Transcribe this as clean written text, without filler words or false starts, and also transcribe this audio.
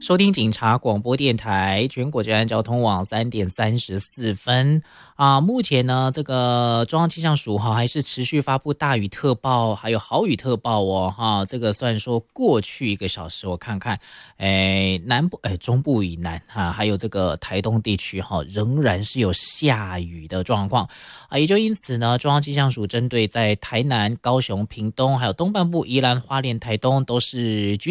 收听警察广播电台全国治安交通网3:34啊。目前呢，这个中央气象署还是持续发布大雨特报，还有豪雨特报哦哈。这个虽然说过去1个小时我看看，南部中部以南还有这个台东地区仍然是有下雨的状况啊。也就因此呢，中央气象署针对在台南、高雄、屏东还有东半部宜兰、花莲、台东都是